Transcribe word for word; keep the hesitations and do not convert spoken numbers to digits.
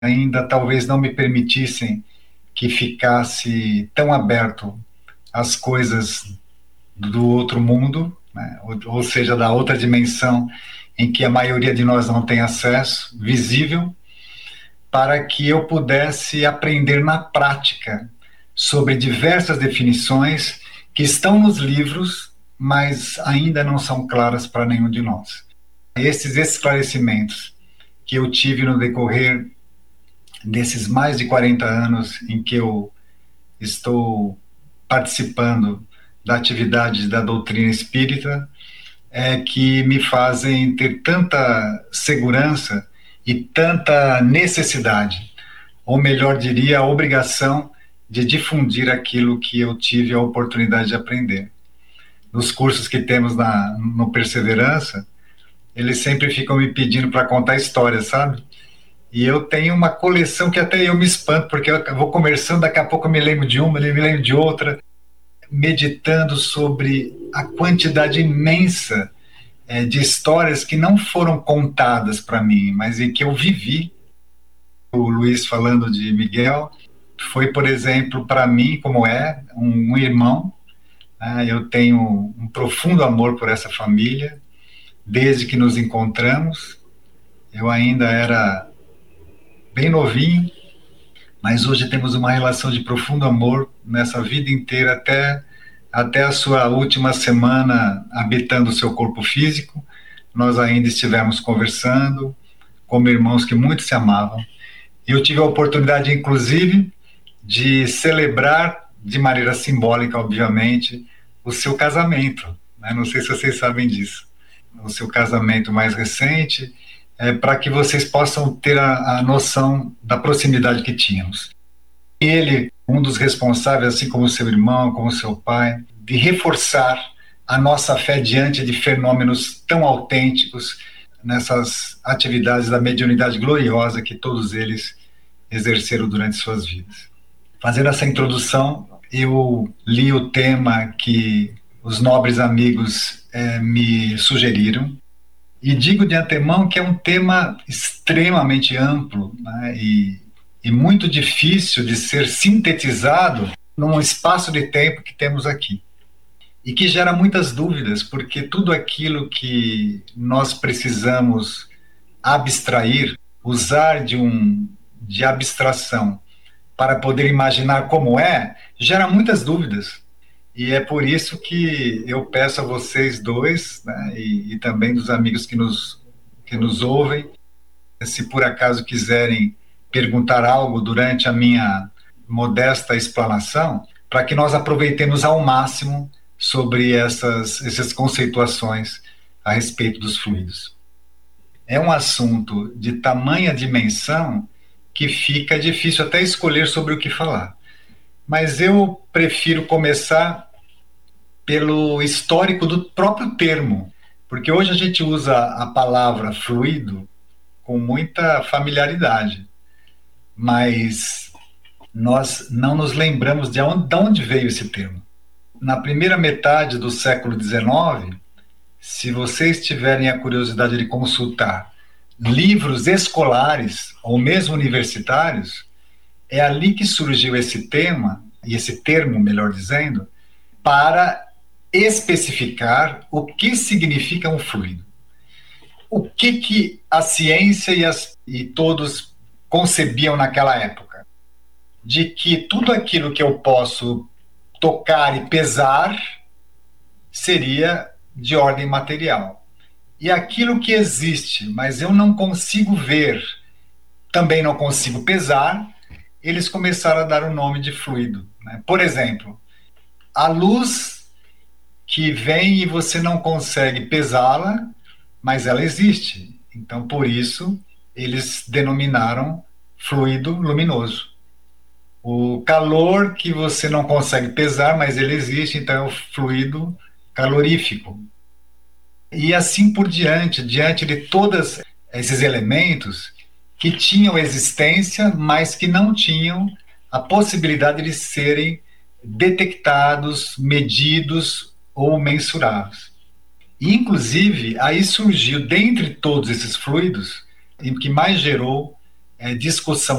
ainda talvez não me permitissem que ficasse tão aberto às coisas do outro mundo, né? ou, ou seja, da outra dimensão em que a maioria de nós não tem acesso visível, para que eu pudesse aprender na prática sobre diversas definições que estão nos livros, mas ainda não são claras para nenhum de nós. Esses esclarecimentos que eu tive no decorrer desses mais de quarenta anos em que eu estou participando da atividade da doutrina espírita, é que me fazem ter tanta segurança e tanta necessidade, ou melhor diria, a obrigação de difundir aquilo que eu tive a oportunidade de aprender. Nos cursos que temos na, no Perseverança, eles sempre ficam me pedindo para contar histórias, sabe? E eu tenho uma coleção que até eu me espanto, porque eu vou conversando, daqui a pouco eu me lembro de uma, eu me lembro de outra, meditando sobre a quantidade imensa é, de histórias que não foram contadas para mim, mas em que eu vivi. O Luiz falando de Miguel, foi, por exemplo, para mim, como é, um, um irmão. Né? Eu tenho um profundo amor por essa família, desde que nos encontramos. Eu ainda era bem novinho, mas hoje temos uma relação de profundo amor nessa vida inteira, até, até a sua última semana habitando o seu corpo físico. Nós ainda estivemos conversando como irmãos que muito se amavam. Eu tive a oportunidade, inclusive, de celebrar, de maneira simbólica, obviamente, o seu casamento, né? Não sei se vocês sabem disso. O seu casamento mais recente, é, para que vocês possam ter a, a noção da proximidade que tínhamos. Ele, um dos responsáveis, assim como seu irmão, como seu pai, de reforçar a nossa fé diante de fenômenos tão autênticos nessas atividades da mediunidade gloriosa que todos eles exerceram durante suas vidas. Fazendo essa introdução, eu li o tema que os nobres amigos eh, me sugeriram, e digo de antemão que é um tema extremamente amplo, né, e, e muito difícil de ser sintetizado num espaço de tempo que temos aqui. E que gera muitas dúvidas, porque tudo aquilo que nós precisamos abstrair, usar de, um, de abstração para poder imaginar como é, gera muitas dúvidas. E é por isso que eu peço a vocês dois, né, e, e também dos amigos que nos, que nos ouvem, se por acaso quiserem perguntar algo durante a minha modesta explanação, para que nós aproveitemos ao máximo sobre essas, essas conceituações a respeito dos fluidos. É um assunto de tamanha dimensão que fica difícil até escolher sobre o que falar. Mas eu prefiro começar pelo histórico do próprio termo, porque hoje a gente usa a palavra fluido com muita familiaridade, mas nós não nos lembramos de onde, de onde veio esse termo. Na primeira metade do século dezenove, se vocês tiverem a curiosidade de consultar livros escolares ou mesmo universitários, é ali que surgiu esse tema, e esse termo, melhor dizendo, para especificar o que significa um fluido. O que, que a ciência e, as, e todos concebiam naquela época? De que tudo aquilo que eu posso tocar e pesar seria de ordem material. E aquilo que existe, mas eu não consigo ver, também não consigo pesar, eles começaram a dar o nome de fluido, né? Por exemplo, a luz que vem e você não consegue pesá-la, mas ela existe. Então, por isso, eles denominaram fluido luminoso. O calor que você não consegue pesar, mas ele existe, então é o fluido calorífico. E assim por diante, diante de todos esses elementos que tinham existência, mas que não tinham a possibilidade de serem detectados, medidos ou mensurados. E, inclusive, aí surgiu, dentre todos esses fluidos, o que mais gerou é, discussão